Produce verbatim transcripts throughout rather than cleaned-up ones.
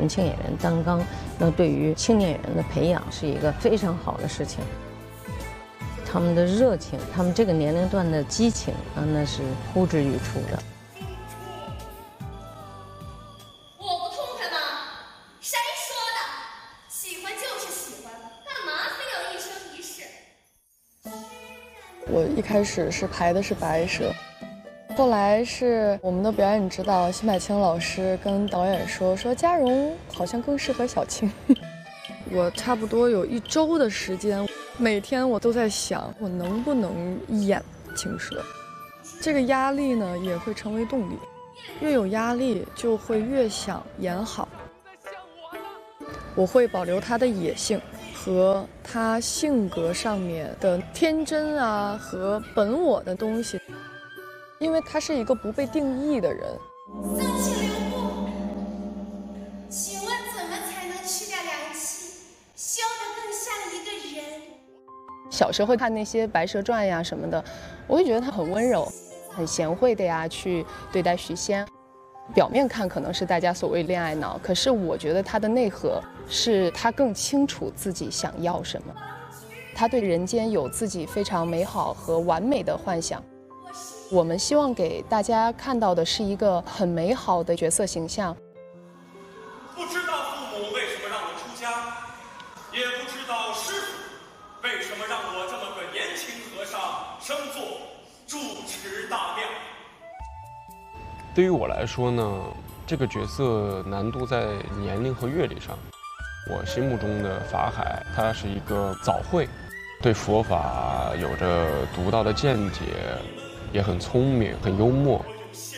年轻演员担纲，那对于青年演员的培养是一个非常好的事情。他们的热情，他们这个年龄段的激情啊，那是呼之欲出的。 我不痛快吗？谁说的？喜欢就是喜欢，干嘛非要一生一世？ 我一开始是排的是白蛇，后来是我们的表演指导辛柏青老师跟导演说，说嘉荣好像更适合小青。我差不多有一周的时间，每天我都在想，我能不能演青蛇。这个压力呢，也会成为动力，越有压力就会越想演好。我会保留他的野性和他性格上面的天真啊和本我的东西，因为他是一个不被定义的人。 色气流布，请问怎么才能去掉凉气，修得更像一个人？ 小时候看那些《白蛇传》呀什么的，我会觉得他很温柔、很贤惠的呀去对待许仙。表面看可能是大家所谓恋爱脑，可是我觉得他的内核是他更清楚自己想要什么，他对人间有自己非常美好和完美的幻想。我们希望给大家看到的是一个很美好的角色形象。 不知道父母为什么让我出家，也不知道师父为什么让我这么个年轻和尚升做住持大庙。 对于我来说呢，这个角色难度在年龄和阅历上。我心目中的法海，他是一个早慧，对佛法有着独到的见解，也很聪明，很幽默。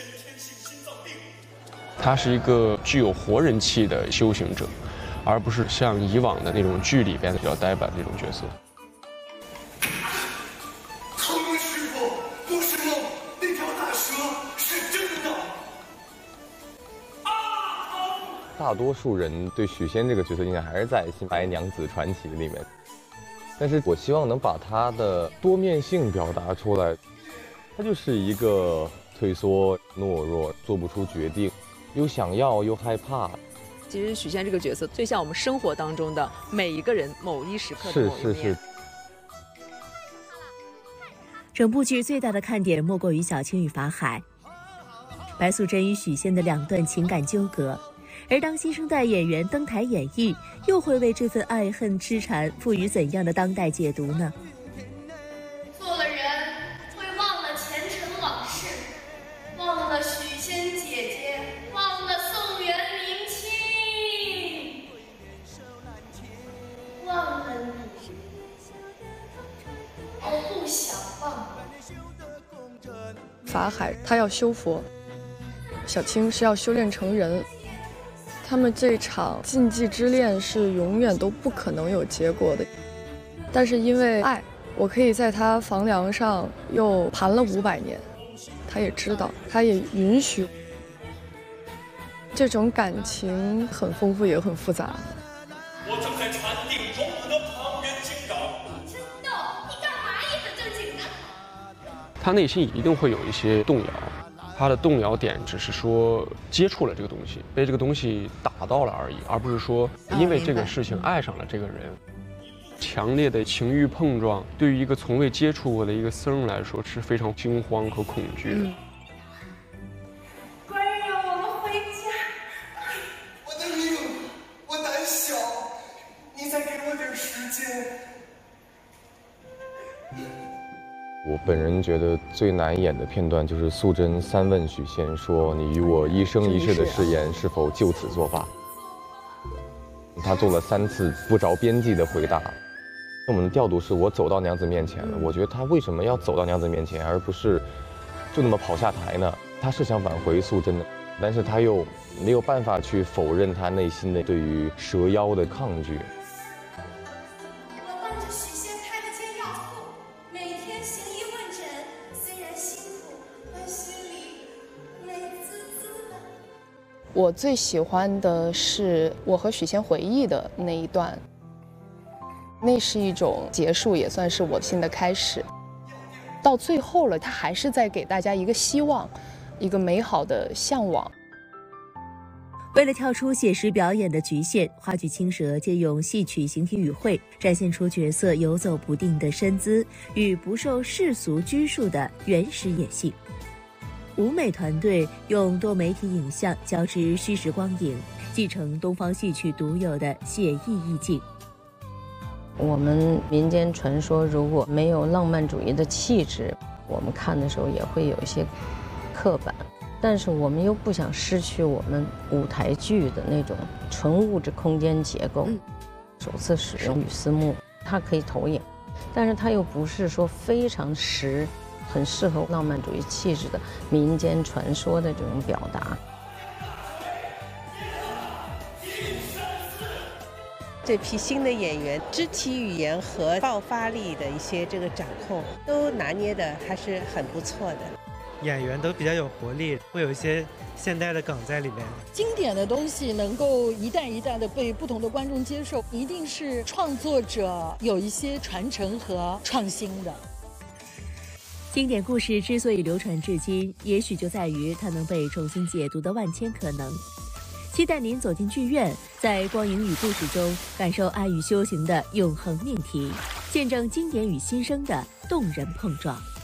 他是一个具有活人气的修行者，而不是像以往的那种剧里边比较呆板的那种角色。 大多数人对许仙这个角色印象还是在《新白娘子传奇》里面，但是我希望能把他的多面性表达出来。他就是一个退缩、懦弱、做不出决定，又想要又害怕。 其实许仙这个角色最像我们生活当中的每一个人某一时刻的某一面。是是是。 整部剧最大的看点莫过于小青与法海，白素贞与许仙的两段情感纠葛。而当新生代演员登台演绎，又会为这份爱恨痴缠赋予怎样的当代解读呢？ 做了人会忘了前尘往事，忘了许仙姐姐，忘了宋元明清，忘了你，而不想忘。 法海他要修佛，小青是要修炼成人。他们这场禁忌之恋是永远都不可能有结果的，但是因为爱，我可以在他房梁上又盘了五百年，他也知道，他也允许。这种感情很丰富也很复杂。 我正在禅定中的旁人惊扰。 真的，你干嘛一本正经的？ 他内心一定会有一些动摇。他的动摇点只是说接触了这个东西，被这个东西打到了而已，而不是说因为这个事情爱上了这个人。强烈的情欲碰撞，对于一个从未接触过的一个僧人来说是非常惊慌和恐惧的。 官人让我们回家。 我的命，我胆小，你再给我点时间。 我本人觉得最难演的片段就是素贞三问许仙说：“你与我一生一世的誓言是否就此作罢？”他做了三次不着边际的回答。我们的调度是我走到娘子面前了，我觉得他为什么要走到娘子面前，而不是就那么跑下台呢？他是想挽回素贞的，但是他又没有办法去否认他内心的对于蛇妖的抗拒。 我最喜欢的是我和许仙回忆的那一段，那是一种结束，也算是我新的开始。到最后了，他还是在给大家一个希望，一个美好的向往。 为了跳出写实表演的局限，话剧《青蛇》借用戏曲形体语汇，展现出角色游走不定的身姿与不受世俗拘束的原始野性。舞美团队用多媒体影像交织虚实光影，继承东方戏曲独有的写意意境。 我们民间传说如果没有浪漫主义的气质，我们看的时候也会有一些刻板。但是我们又不想失去我们舞台剧的那种纯物质空间结构。嗯、首次使用雨丝幕，它可以投影，但是它又不是说非常实，很适合浪漫主义气质的民间传说的这种表达。 这批新的演员肢体语言和爆发力的一些这个掌控都拿捏的还是很不错的。 演员都比较有活力，会有一些现代的梗在里面。 经典的东西能够一代一代的被不同的观众接受，一定是创作者有一些传承和创新的。 经典故事之所以流传至今，也许就在于它能被重新解读的万千可能。期待您走进剧院，在光影与故事中感受爱与修行的永恒命题，见证经典与新生的动人碰撞。